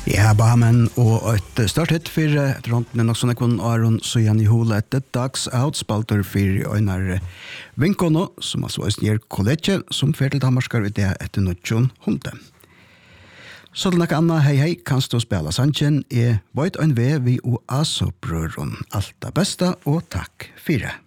Ja, Bahamen og et stort hit for dronten nok sånne kun Aron Søyan i hula etter dags outspalter for øynar vinkono, som altså er nær kollege, som ferdig tamarskar ut det etter nødjon hunde. Så til noe annet, hei, kanst du spela sannsjen, veit ein ve vi og asobrøron. Alt det beste, og takk for det.